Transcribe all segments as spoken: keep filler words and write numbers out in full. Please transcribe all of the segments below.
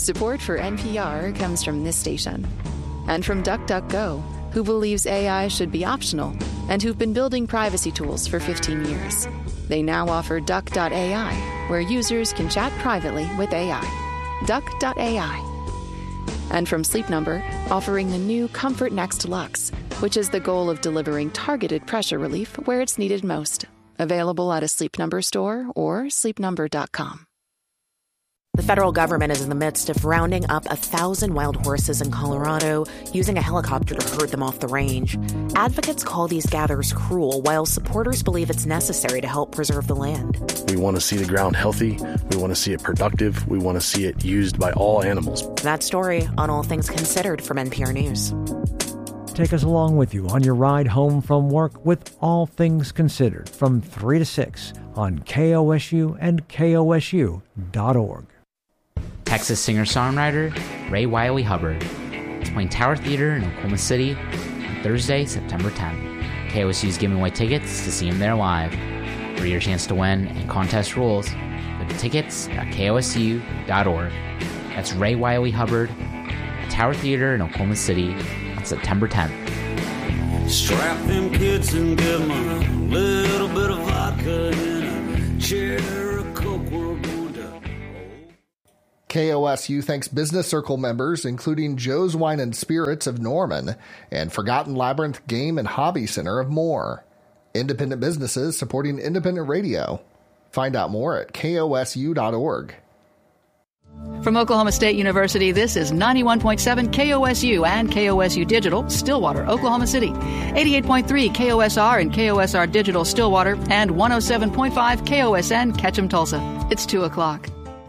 Support for N P R comes from this station and from DuckDuckGo, who believes A I should be optional and who've been building privacy tools for fifteen years. They now offer Duck dot A I, where users can chat privately with A I. Duck dot A I. And from Sleep Number, offering the new Comfort Next Luxe, which is the goal of delivering targeted pressure relief where it's needed most. Available at a Sleep Number store or sleep number dot com. The federal government is in the midst of rounding up a thousand wild horses in Colorado, using a helicopter to herd them off the range. Advocates call these gatherers cruel, while supporters believe it's necessary to help preserve the land. We want to see the ground healthy. We want to see it productive. We want to see it used by all animals. That story on All Things Considered from N P R News. Take us along with you on your ride home from work with All Things Considered from three to six on K O S U and K O S U dot org. Texas singer-songwriter Ray Wiley Hubbard is playing Tower Theater in Oklahoma City on Thursday, September tenth. K O S U is giving away tickets to see him there live. For your chance to win and contest rules, go to tickets dot K O S U dot org. That's Ray Wiley Hubbard at Tower Theater in Oklahoma City on September tenth. Strap them kids and give them a little bit of vodka in a chair of Coke. We're going to... K O S U thanks Business Circle members, including Joe's Wine and Spirits of Norman and Forgotten Labyrinth Game and Hobby Center of Moore. Independent businesses supporting independent radio. Find out more at K O S U dot org. From Oklahoma State University, this is ninety-one point seven K O S U and K O S U Digital, Stillwater, Oklahoma City. eighty-eight point three K O S R and K O S R Digital, Stillwater, and one oh seven point five K O S N, Ketchum, Tulsa. It's two o'clock.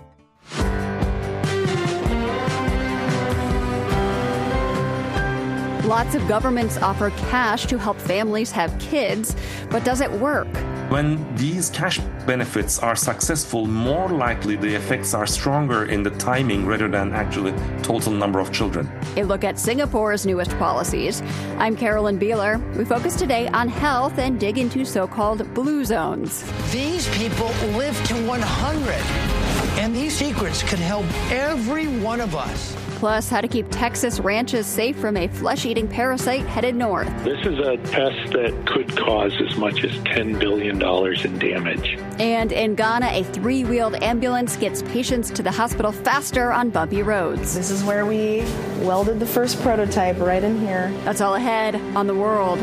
Lots of governments offer cash to help families have kids, but does it work? When these cash benefits are successful, more likely the effects are stronger in the timing rather than actually total number of children. A look at Singapore's newest policies. I'm Carolyn Beeler. We focus today on health and dig into so-called blue zones. These people live to one hundred, and these secrets could help every one of us. Plus, how to keep Texas ranches safe from a flesh-eating parasite headed north. This is a pest that could cause as much as ten billion dollars in damage. And in Ghana, a three-wheeled ambulance gets patients to the hospital faster on bumpy roads. This is where we welded the first prototype, right in here. That's all ahead on The World.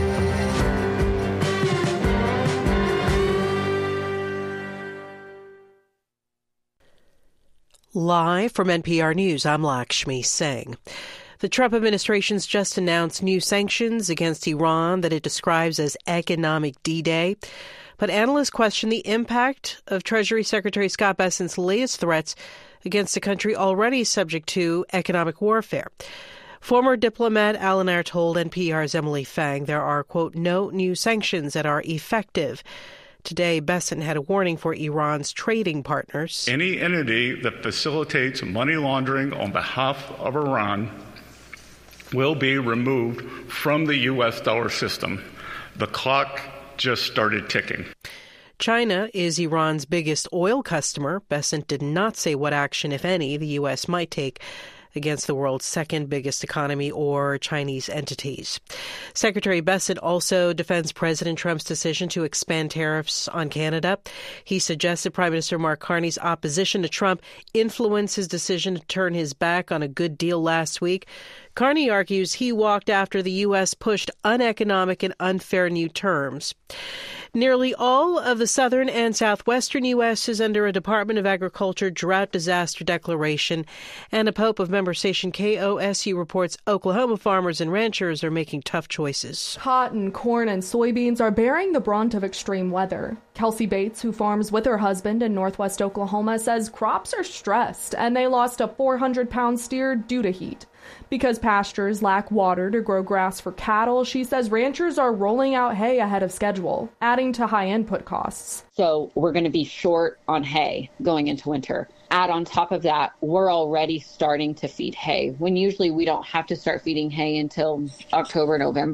Live from N P R News, I'm Lakshmi Singh. The Trump administration's just announced new sanctions against Iran that it describes as economic D-Day. But analysts question the impact of Treasury Secretary Scott Bessent's latest threats against a country already subject to economic warfare. Former diplomat Alan Ayer told N P R's Emily Fang there are, quote, no new sanctions that are effective. Today, Bessent had a warning for Iran's trading partners. Any entity that facilitates money laundering on behalf of Iran will be removed from the U S dollar system. The clock just started ticking. China is Iran's biggest oil customer. Bessent did not say what action, if any, the U S might take against the world's second biggest economy or Chinese entities. Secretary Bessent also defends President Trump's decision to expand tariffs on Canada. He suggested Prime Minister Mark Carney's opposition to Trump influenced his decision to turn his back on a good deal last week. Carney argues he walked after the U S pushed uneconomic and unfair new terms. Nearly all of the southern and southwestern U S is under a Department of Agriculture drought disaster declaration, and a Pope of member station K O S U reports Oklahoma farmers and ranchers are making tough choices. Cotton, corn, and soybeans are bearing the brunt of extreme weather. Kelsey Bates, who farms with her husband in northwest Oklahoma, says crops are stressed and they lost a four hundred pound steer due to heat. Because pastures lack water to grow grass for cattle, she says ranchers are rolling out hay ahead of schedule, adding to high input costs. So we're going to be short on hay going into winter. Add on top of that, we're already starting to feed hay, when usually we don't have to start feeding hay until October, November.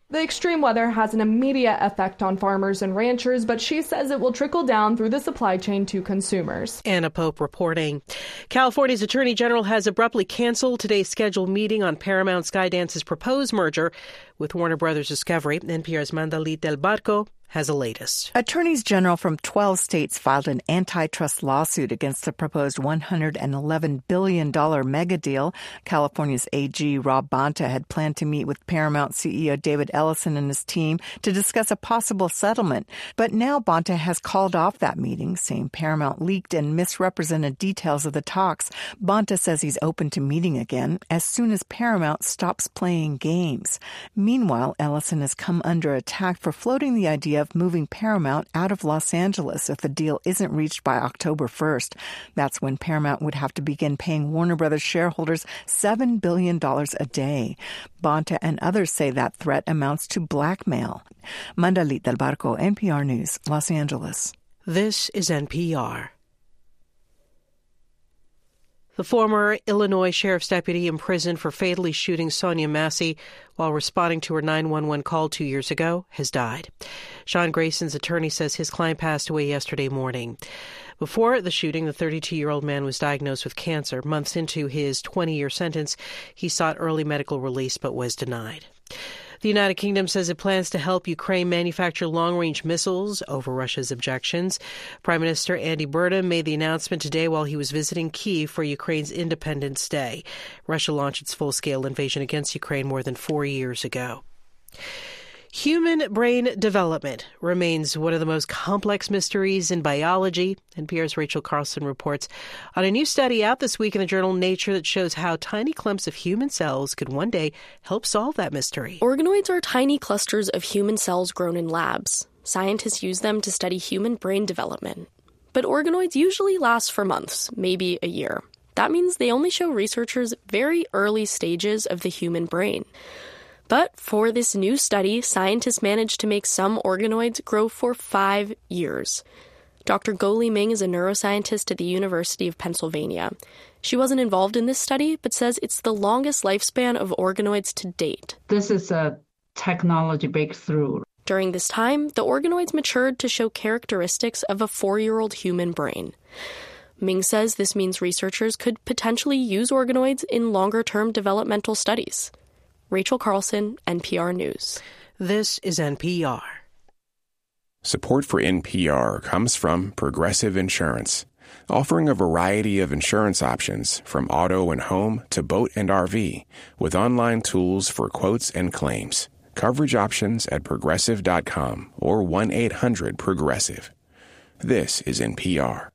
The extreme weather has an immediate effect on farmers and ranchers, but she says it will trickle down through the supply chain to consumers. Anna Pope reporting. California's Attorney General has abruptly canceled today's scheduled meeting on Paramount Skydance's proposed merger with Warner Brothers Discovery. N P R's Mandalit Del Barco has the latest. Attorneys general from twelve states filed an antitrust lawsuit against the proposed one hundred eleven billion dollars mega deal. California's A G Rob Bonta had planned to meet with Paramount C E O David Ellison and his team to discuss a possible settlement. But now Bonta has called off that meeting, saying Paramount leaked and misrepresented details of the talks. Bonta says he's open to meeting again as soon as Paramount stops playing games. Meanwhile, Ellison has come under attack for floating the idea of moving Paramount out of Los Angeles if the deal isn't reached by October first. That's when Paramount would have to begin paying Warner Brothers shareholders seven billion dollars a day. Bonta and others say that threat amounts to blackmail. Mandalit Del Barco, N P R News, Los Angeles. This is N P R. The former Illinois sheriff's deputy imprisoned for fatally shooting Sonia Massey while responding to her nine one one call two years ago has died. Sean Grayson's attorney says his client passed away yesterday morning. Before the shooting, the thirty-two-year-old man was diagnosed with cancer. Months into his twenty-year sentence, he sought early medical release but was denied. The United Kingdom says it plans to help Ukraine manufacture long-range missiles over Russia's objections. Prime Minister Andy Burnham made the announcement today while he was visiting Kyiv for Ukraine's Independence Day. Russia launched its full-scale invasion against Ukraine more than four years ago. Human brain development remains one of the most complex mysteries in biology. N P R's Rachel Carlson reports on a new study out this week in the journal Nature that shows how tiny clumps of human cells could one day help solve that mystery. Organoids are tiny clusters of human cells grown in labs. Scientists use them to study human brain development. But organoids usually last for months, maybe a year. That means they only show researchers very early stages of the human brain. But for this new study, scientists managed to make some organoids grow for five years. Doctor Gouli Ming is a neuroscientist at the University of Pennsylvania. She wasn't involved in this study, but says it's the longest lifespan of organoids to date. This is a technology breakthrough. During this time, the organoids matured to show characteristics of a four-year-old human brain. Ming says this means researchers could potentially use organoids in longer-term developmental studies. Rachel Carlson, N P R News. This is N P R. Support for N P R comes from Progressive Insurance, offering a variety of insurance options from auto and home to boat and R V, with online tools for quotes and claims. Coverage options at progressive dot com or one eight hundred progressive. This is N P R.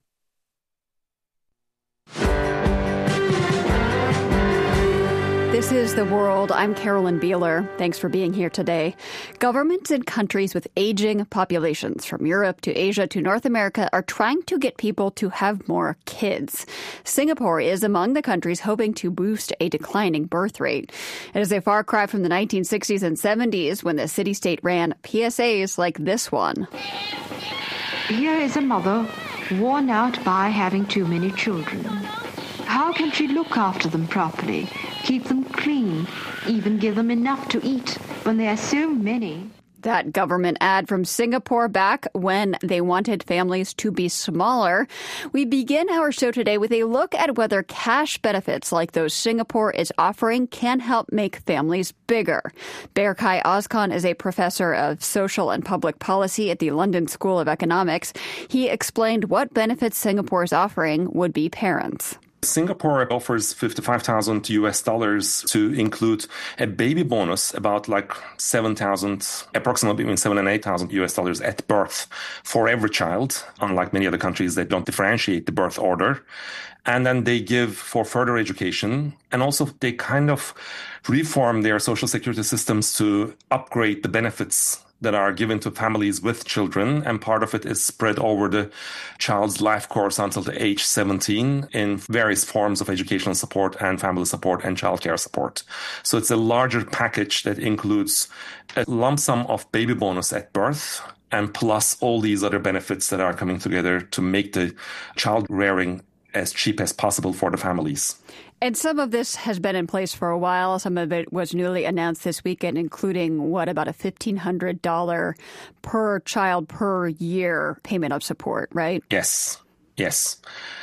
This is The World. I'm Carolyn Beeler. Thanks for being here today. Governments in countries with aging populations, from Europe to Asia to North America, are trying to get people to have more kids. Singapore is among the countries hoping to boost a declining birth rate. It is a far cry from the nineteen sixties and seventies when the city-state ran P S As like this one. Here is a mother worn out by having too many children. How can she look after them properly, keep them clean, even give them enough to eat when there are so many? That government ad from Singapore back when they wanted families to be smaller. We begin our show today with a look at whether cash benefits like those Singapore is offering can help make families bigger. Berkay Ozkan is a professor of social and public policy at the London School of Economics. He explained what benefits Singapore is offering would-be parents. Singapore offers fifty-five thousand U S dollars to include a baby bonus, about like seven thousand, approximately between seven and eight thousand U S dollars at birth for every child. Unlike many other countries, they don't differentiate the birth order. And then they give for further education. And also they kind of reform their social security systems to upgrade the benefits that are given to families with children, and part of it is spread over the child's life course until the age seventeen in various forms of educational support and family support and childcare support. So it's a larger package that includes a lump sum of baby bonus at birth, and plus all these other benefits that are coming together to make the child rearing as cheap as possible for the families. And some of this has been in place for a while. Some of it was newly announced this weekend, including, what, about a fifteen hundred dollars per child per year payment of support, right? Yes, yes.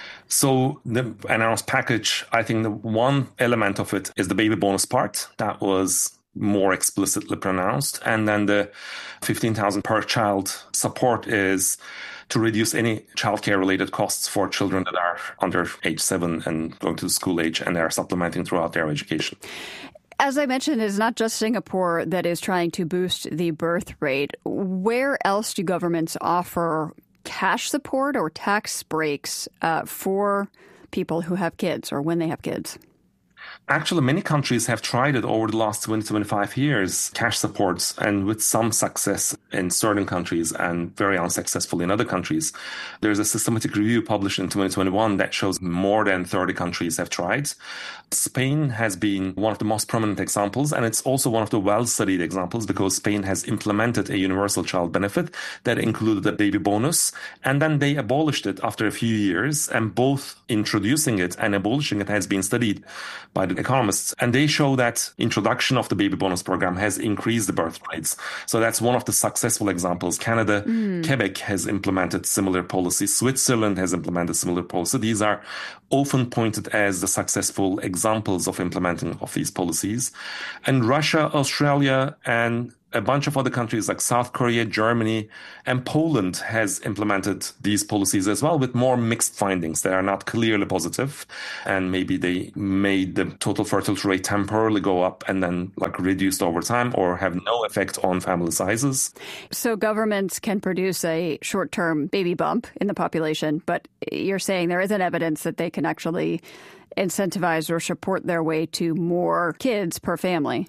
So the announced package, I think the one element of it is the baby bonus part that was more explicitly pronounced. And then the fifteen thousand dollars per child support is to reduce any childcare related costs for children that are under age seven and going to the school age and are supplementing throughout their education. As I mentioned, it's not just Singapore that is trying to boost the birth rate. Where else do governments offer cash support or tax breaks uh, for people who have kids or when they have kids? Actually, many countries have tried it over the last twenty to twenty-five years, cash supports, and with some success in certain countries and very unsuccessful in other countries. There's a systematic review published in twenty twenty-one that shows more than thirty countries have tried. Spain has been one of the most prominent examples, and it's also one of the well-studied examples because Spain has implemented a universal child benefit that included a baby bonus, and then they abolished it after a few years, and both introducing it and abolishing it has been studied by the economists, and they show that introduction of the baby bonus program has increased the birth rates. So that's one of the successful examples. Canada, mm. Quebec has implemented similar policies. Switzerland has implemented similar policies. These are often pointed as the successful examples of implementing of these policies. And Russia, Australia, and a bunch of other countries like South Korea, Germany, and Poland has implemented these policies as well with more mixed findings. They are not clearly positive, and maybe they made the total fertility rate temporarily go up and then like reduced over time or have no effect on family sizes. So governments can produce a short-term baby bump in the population, but you're saying there isn't evidence that they can actually incentivize or support their way to more kids per family.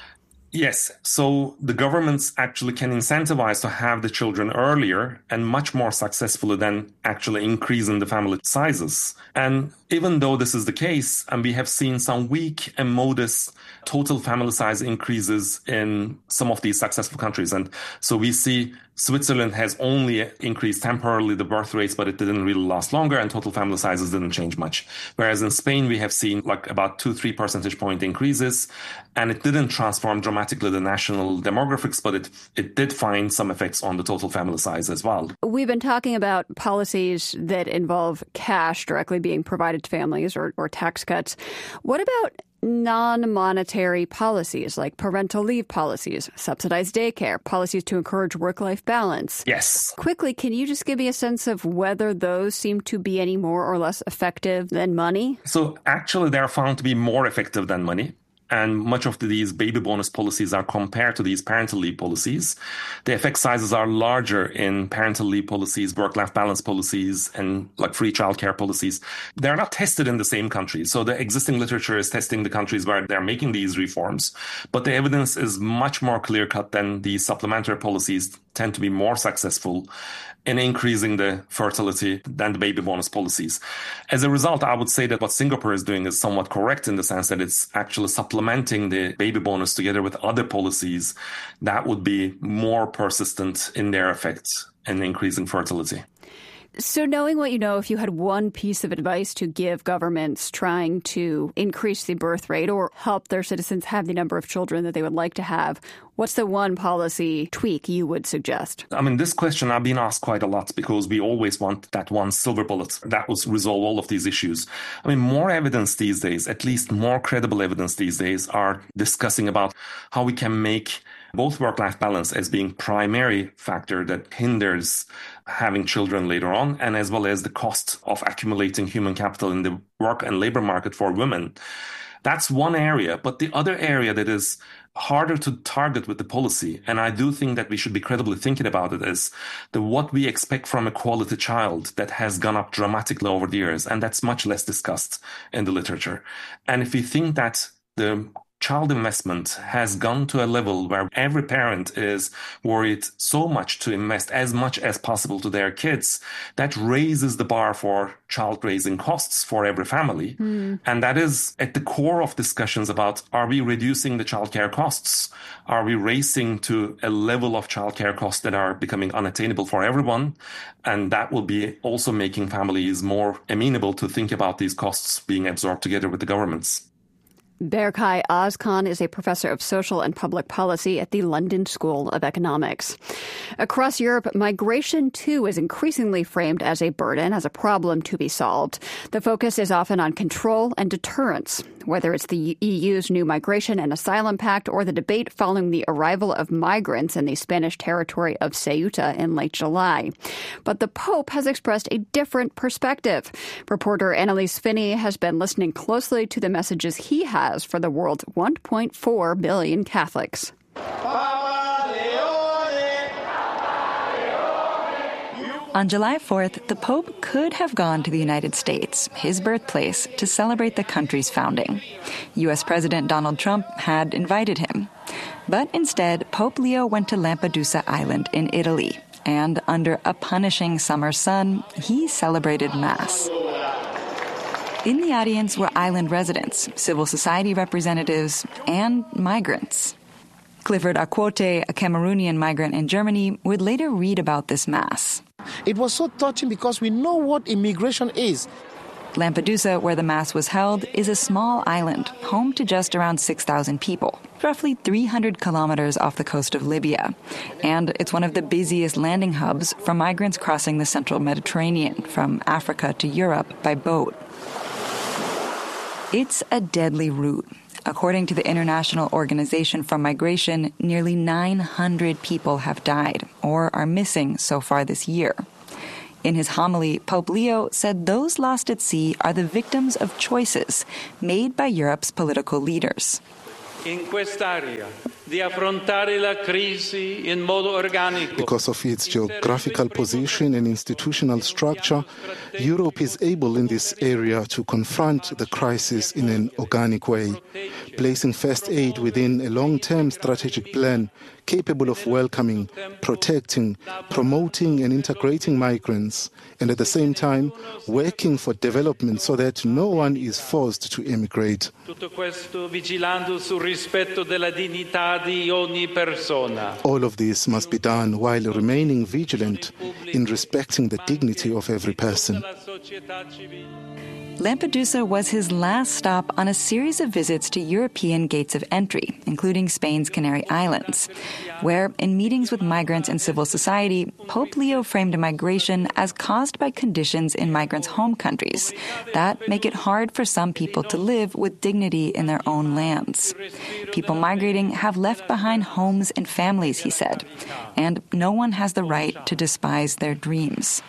Yes. So the governments actually can incentivize to have the children earlier and much more successfully than actually increasing the family sizes. And even though this is the case, and we have seen some weak and modest total family size increases in some of these successful countries. And so we see Switzerland has only increased temporarily the birth rates, but it didn't really last longer and total family sizes didn't change much. Whereas in Spain, we have seen like about two, three percentage point increases, and it didn't transform dramatically the national demographics, but it, it did find some effects on the total family size as well. We've been talking about policies that involve cash directly being provided to families or, or tax cuts. What about non-monetary policies like parental leave policies, subsidized daycare, policies to encourage work-life balance? Yes. Quickly, can you just give me a sense of whether those seem to be any more or less effective than money? So actually, they're found to be more effective than money. And much of these baby bonus policies are compared to these parental leave policies. The effect sizes are larger in parental leave policies, work-life balance policies, and like free childcare policies. They're not tested in the same countries. So the existing literature is testing the countries where they're making these reforms. But the evidence is much more clear-cut than these supplementary policies tend to be more successful in increasing the fertility than the baby bonus policies. As a result, I would say that what Singapore is doing is somewhat correct in the sense that it's actually supplementing the baby bonus together with other policies that would be more persistent in their effects in increasing fertility. So knowing what you know, if you had one piece of advice to give governments trying to increase the birth rate or help their citizens have the number of children that they would like to have, what's the one policy tweak you would suggest? I mean, this question I've been asked quite a lot because we always want that one silver bullet that will resolve all of these issues. I mean, more evidence these days, at least more credible evidence these days, are discussing about how we can make both work-life balance as being primary factor that hinders having children later on, and as well as the cost of accumulating human capital in the work and labor market for women. That's one area. But the other area that is harder to target with the policy, and I do think that we should be credibly thinking about it, is the what we expect from a quality child that has gone up dramatically over the years, and that's much less discussed in the literature. And if we think that the child investment has gone to a level where every parent is worried so much to invest as much as possible to their kids, that raises the bar for child raising costs for every family. Mm. And that is at the core of discussions about, are we reducing the childcare costs? Are we racing to a level of childcare costs that are becoming unattainable for everyone? And that will be also making families more amenable to think about these costs being absorbed together with the governments. Berkay Özkan is a professor of social and public policy at the London School of Economics. Across Europe, migration, too, is increasingly framed as a burden, as a problem to be solved. The focus is often on control and deterrence, whether it's the E U's new migration and asylum pact or the debate following the arrival of migrants in the Spanish territory of Ceuta in late July. But the Pope has expressed a different perspective. Reporter Annalise Finney has been listening closely to the messages he has for the world's one point four billion Catholics. On July fourth, the Pope could have gone to the United States, his birthplace, to celebrate the country's founding. U S President Donald Trump had invited him. But instead, Pope Leo went to Lampedusa Island in Italy, and under a punishing summer sun, he celebrated Mass. In the audience were island residents, civil society representatives, and migrants. Clifford Akwote, a Cameroonian migrant in Germany, would later read about this Mass. It was so touching because we know what immigration is. Lampedusa, where the Mass was held, is a small island, home to just around six thousand people, roughly three hundred kilometers off the coast of Libya. And it's one of the busiest landing hubs for migrants crossing the central Mediterranean from Africa to Europe by boat. It's a deadly route. According to the International Organization for Migration, nearly nine hundred people have died or are missing so far this year. In his homily, Pope Leo said those lost at sea are the victims of choices made by Europe's political leaders. In quest'area di affrontare la crisi in modo organico. Because of its geographical position and institutional structure, Europe is able in this area to confront the crisis in an organic way, placing first aid within a long-term strategic plan capable of welcoming, protecting, promoting and integrating migrants, and at the same time working for development so that no one is forced to immigrate. Tutto questo vigilando sul rispetto della dignità di ogni persona. All of this must be done while remaining vigilant in respecting the dignity of every person. Lampedusa was his last stop on a series of visits to European gates of entry, including Spain's Canary Islands, where, in meetings with migrants and civil society, Pope Leo framed migration as caused by conditions in migrants' home countries that make it hard for some people to live with dignity in their own lands. People migrating have left behind homes and families, he said, and no one has the right to despise their dreams.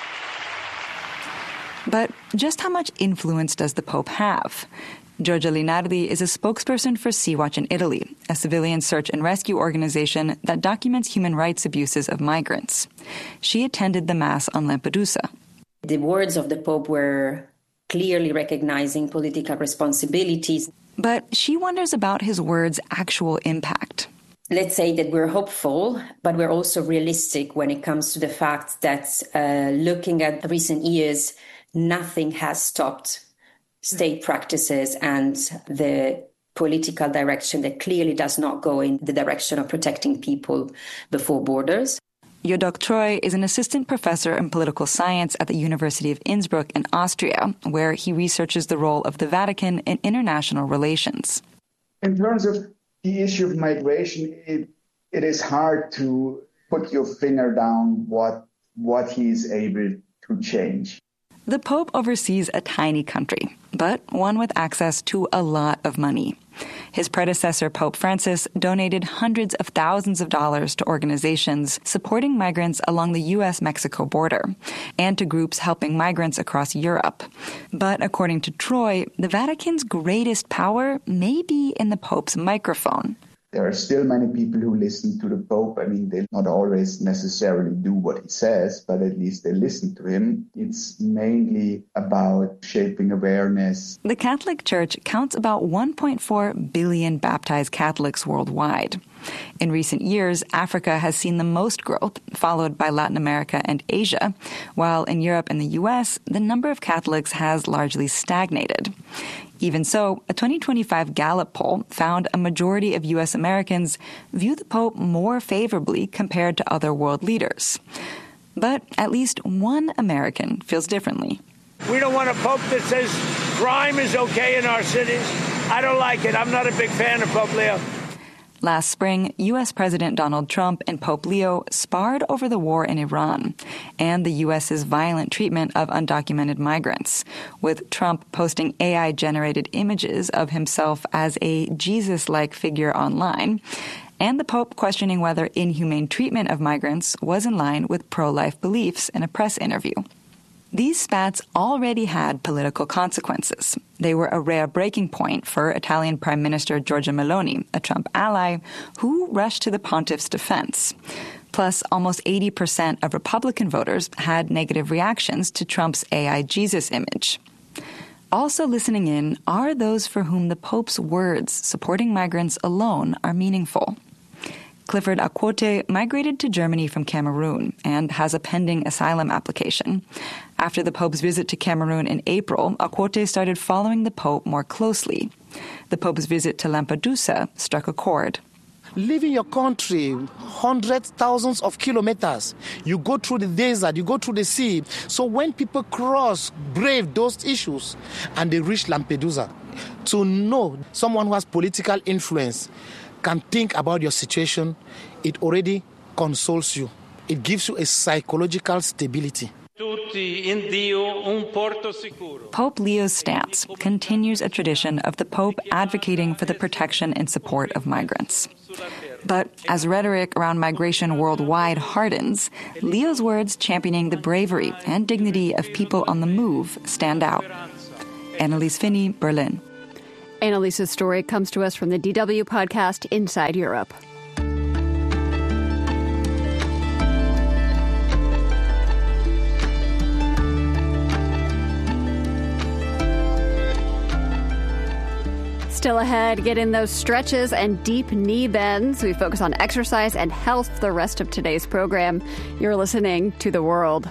But just how much influence does the Pope have? Giorgia Linardi is a spokesperson for Sea-Watch in Italy, a civilian search and rescue organization that documents human rights abuses of migrants. She attended the Mass on Lampedusa. The words of the Pope were clearly recognizing political responsibilities. But she wonders about his words' actual impact. Let's say that we're hopeful, but we're also realistic when it comes to the fact that uh, looking at recent years, nothing has stopped state practices and the political direction that clearly does not go in the direction of protecting people before borders. Jodok Troy is an assistant professor in political science at the University of Innsbruck in Austria, where he researches the role of the Vatican in international relations. In terms of the issue of migration, it, it is hard to put your finger down what what he is able to change. The Pope oversees a tiny country, but one with access to a lot of money. His predecessor, Pope Francis, donated hundreds of thousands of dollars to organizations supporting migrants along the U S Mexico border and to groups helping migrants across Europe. But according to Troy, the Vatican's greatest power may be in the Pope's microphone. There are still many people who listen to the Pope. I mean, they not always necessarily do what he says, but at least they listen to him. It's mainly about shaping awareness. The Catholic Church counts about one point four billion baptized Catholics worldwide. In recent years, Africa has seen the most growth, followed by Latin America and Asia, while in Europe and the U S, the number of Catholics has largely stagnated. Even so, a twenty twenty-five Gallup poll found a majority of U S Americans view the Pope more favorably compared to other world leaders. But at least one American feels differently. We don't want a Pope that says crime is okay in our cities. I don't like it. I'm not a big fan of Pope Leo. Last spring, U S President Donald Trump and Pope Leo sparred over the war in Iran and the U S's violent treatment of undocumented migrants, with Trump posting A I-generated images of himself as a Jesus-like figure online, and the Pope questioning whether inhumane treatment of migrants was in line with pro-life beliefs in a press interview. These spats already had political consequences. They were a rare breaking point for Italian Prime Minister Giorgia Meloni, a Trump ally, who rushed to the pontiff's defense. Plus, almost eighty percent of Republican voters had negative reactions to Trump's A I Jesus image. Also listening in are those for whom the Pope's words supporting migrants alone are meaningful. Clifford Akwote migrated to Germany from Cameroon and has a pending asylum application. After the Pope's visit to Cameroon in April, Akwote started following the Pope more closely. The Pope's visit to Lampedusa struck a chord. Leaving your country, hundreds, thousands of kilometers. You go through the desert, you go through the sea. So when people cross, brave those issues, and they reach Lampedusa, to know someone who has political influence can think about your situation, it already consoles you. It gives you a psychological stability. Pope Leo's stance continues a tradition of the Pope advocating for the protection and support of migrants. But as rhetoric around migration worldwide hardens, Leo's words championing the bravery and dignity of people on the move stand out. Annalise Finney, Berlin. Annalise's story comes to us from the D W podcast Inside Europe. Still ahead, get in those stretches and deep knee bends. We focus on exercise and health the rest of today's program. You're listening to The World.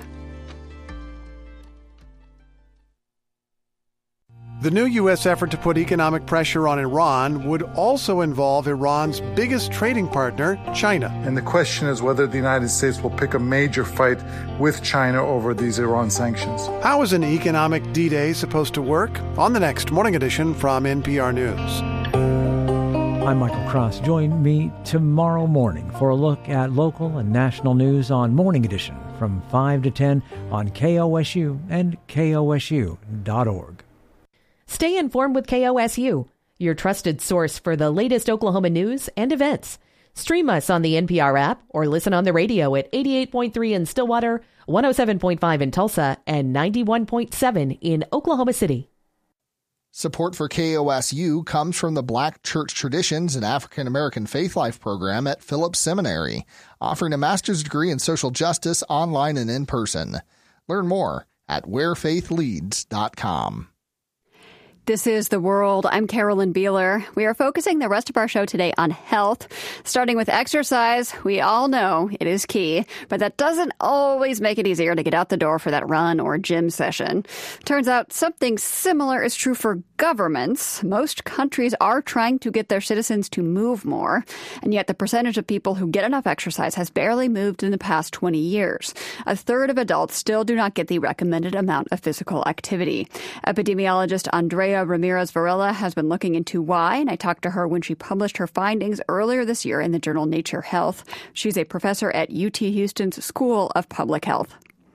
The new U S effort to put economic pressure on Iran would also involve Iran's biggest trading partner, China. And the question is whether the United States will pick a major fight with China over these Iran sanctions. How is an economic D-Day supposed to work? On the next Morning Edition from N P R News. I'm Michael Cross. Join me tomorrow morning for a look at local and national news on Morning Edition from five to ten on K O S U and K O S U dot org. Stay informed with K O S U, your trusted source for the latest Oklahoma news and events. Stream us on the N P R app or listen on the radio at eighty-eight point three in Stillwater, one oh seven point five in Tulsa, and ninety-one point seven in Oklahoma City. Support for K O S U comes from the Black Church Traditions and African American Faith Life program at Phillips Seminary, offering a master's degree in social justice online and in person. Learn more at where faith leads dot com. This is The World. I'm Carolyn Beeler. We are focusing the rest of our show today on health, starting with exercise. We all know it is key, but that doesn't always make it easier to get out the door for that run or gym session. Turns out something similar is true for governments. Most countries are trying to get their citizens to move more, and yet the percentage of people who get enough exercise has barely moved in the past twenty years. A third of adults still do not get the recommended amount of physical activity. Epidemiologist Andrea Ramirez Varela has been looking into why, and I talked to her when she published her findings earlier this year in the journal Nature Health. She's a professor at U T Houston's School of Public Health.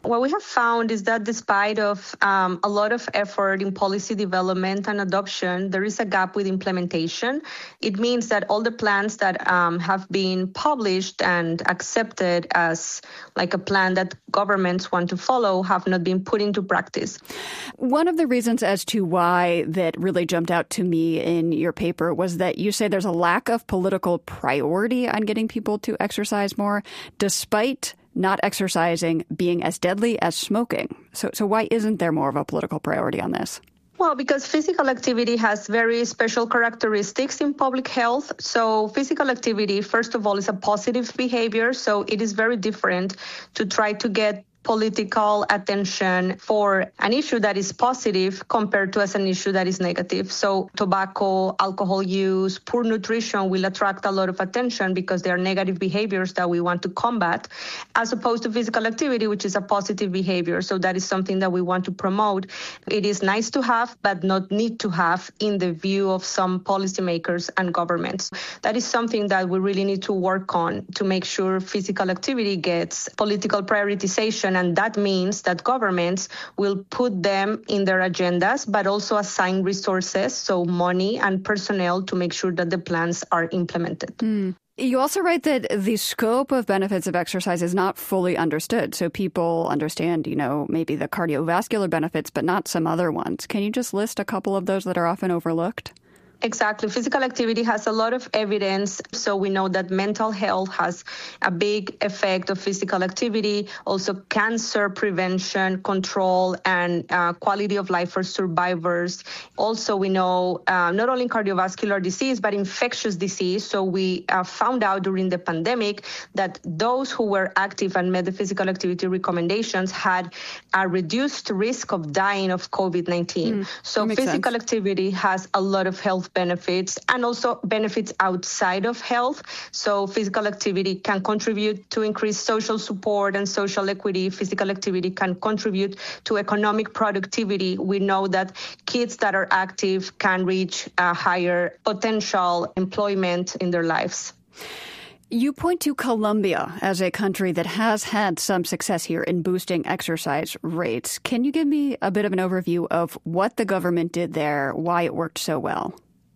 What we have found is that despite of um, a lot of effort in policy development and adoption, there is a gap with implementation. It means that all the plans that um, have been published and accepted as like a plan that governments want to follow have not been put into practice. One of the reasons as to why that really jumped out to me in your paper was that you say there's a lack of political priority on getting people to exercise more, despite not exercising being as deadly as smoking. So, so why isn't there more of a political priority on this? Well, because physical activity has very special characteristics in public health. So physical activity, first of all, is a positive behavior. So it is very different to try to get political attention for an issue that is positive compared to as an issue that is negative. So tobacco, alcohol use, poor nutrition will attract a lot of attention because they are negative behaviors that we want to combat, as opposed to physical activity, which is a positive behavior. So that is something that we want to promote. It is nice to have, but not need to have in the view of some policymakers and governments. That is something that we really need to work on to make sure physical activity gets political prioritization. And that means that governments will put them in their agendas, but also assign resources, so money and personnel, to make sure that the plans are implemented. Mm. You also write that the scope of benefits of exercise is not fully understood. So people understand, you know, maybe the cardiovascular benefits, but not some other ones. Can you just list a couple of those that are often overlooked? Exactly. Physical activity has a lot of evidence. So we know that mental health has a big effect of physical activity, also cancer prevention, control, and uh, quality of life for survivors. Also, we know uh, not only cardiovascular disease, but infectious disease. So we uh, found out during the pandemic that those who were active and met the physical activity recommendations had a reduced risk of dying of COVID nineteen. Mm, so physical sense. activity has a lot of health benefits and also benefits outside of health. So physical activity can contribute to increased social support and social equity. Physical activity can contribute to economic productivity. We know that kids that are active can reach a higher potential employment in their lives. You point to Colombia as a country that has had some success here in boosting exercise rates. Can you give me a bit of an overview of what the government did there, why it worked so well?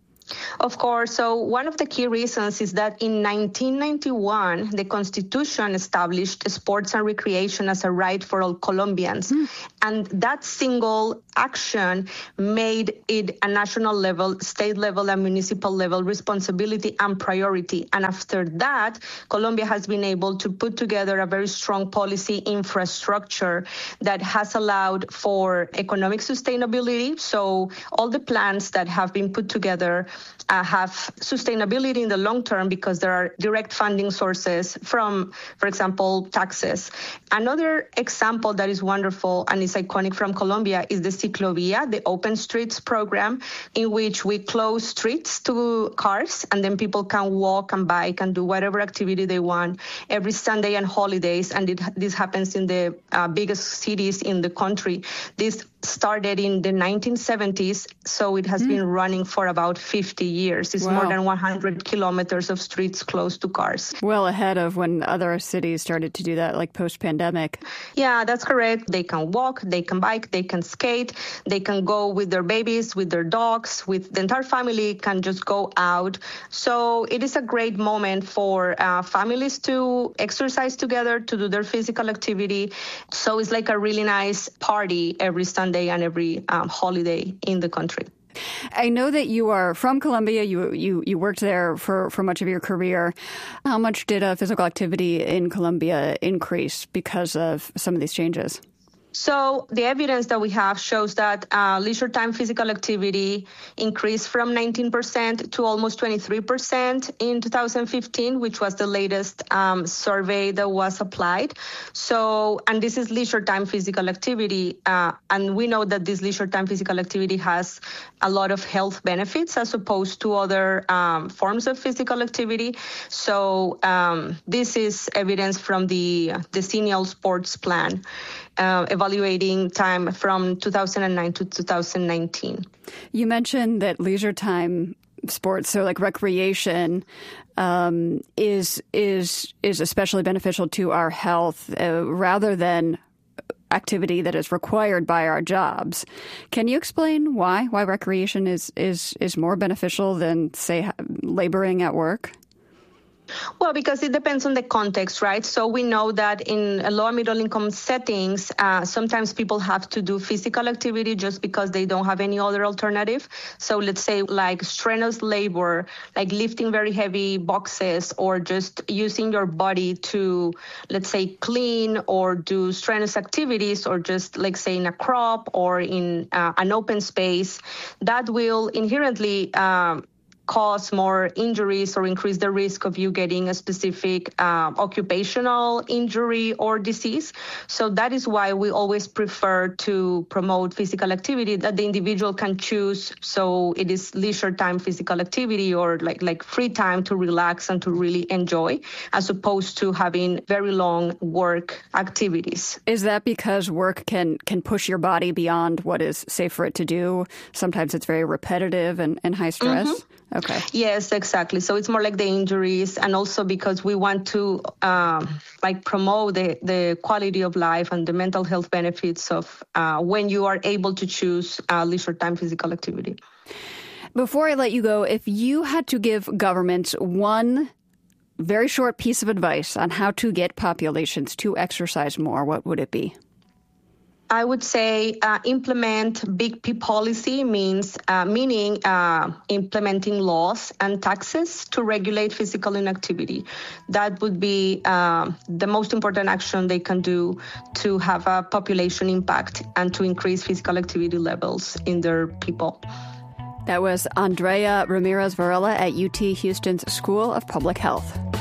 Of course. So one of the key reasons is that in nineteen ninety-one, the Constitution established sports and recreation as a right for all Colombians. Mm. And that single action made it a national level, state level, and municipal level responsibility and priority. And after that, Colombia has been able to put together a very strong policy infrastructure that has allowed for economic sustainability. So all the plans that have been put together Uh, have sustainability in the long term because there are direct funding sources from, for example, taxes. Another example that is wonderful and is iconic from Colombia is the Ciclovia, the Open Streets program, in which we close streets to cars and then people can walk and bike and do whatever activity they want every Sunday and holidays. And it, this happens in the uh, biggest cities in the country. This started in the nineteen seventies, so it has mm. been running for about fifty years. It's wow. more than one hundred kilometers of streets closed to cars. Well ahead of when other cities started to do that, like post-pandemic. Yeah, that's correct. They can walk, they can bike, they can skate, they can go with their babies, with their dogs, with the entire family can just go out. So it is a great moment for uh, families to exercise together, to do their physical activity. So it's like a really nice party every Sunday and every um, holiday in the country. I know that you are from Colombia. You you you worked there for, for much of your career. How much did uh, physical activity in Colombia increase because of some of these changes? So the evidence that we have shows that uh, leisure time physical activity increased from nineteen percent to almost twenty-three percent in two thousand fifteen, which was the latest um, survey that was applied. So, and this is leisure time physical activity. Uh, and we know that this leisure time physical activity has a lot of health benefits as opposed to other um, forms of physical activity. So um, this is evidence from the decennial sports plan. Uh, evaluating time from two thousand nine to two thousand nineteen. You mentioned that leisure time sports, so like recreation, um, is is is especially beneficial to our health uh, rather than activity that is required by our jobs. Can you explain why? Why recreation is, is, is more beneficial than, say, laboring at work? Well, because it depends on the context, right? So we know that in low and middle income settings, uh, sometimes people have to do physical activity just because they don't have any other alternative. So let's say like strenuous labor, like lifting very heavy boxes, or just using your body to, let's say, clean or do strenuous activities, or just like say in a crop or in uh, an open space, that will inherently um, cause more injuries or increase the risk of you getting a specific uh, occupational injury or disease. So that is why we always prefer to promote physical activity that the individual can choose. So it is leisure time physical activity, or like, like free time to relax and to really enjoy, as opposed to having very long work activities. Is that because work can, can push your body beyond what is safe for it to do? Sometimes it's very repetitive and, and high stress. Mm-hmm. Okay. Yes, exactly. So it's more like the injuries, and also because we want to um, like promote the, the quality of life and the mental health benefits of uh, when you are able to choose uh, leisure time physical activity. Before I let you go, if you had to give governments one very short piece of advice on how to get populations to exercise more, what would it be? I would say uh, implement big P policy, means uh, meaning uh, implementing laws and taxes to regulate physical inactivity. That would be uh, the most important action they can do to have a population impact and to increase physical activity levels in their people. That was Andrea Ramirez Varela at U T Houston's School of Public Health.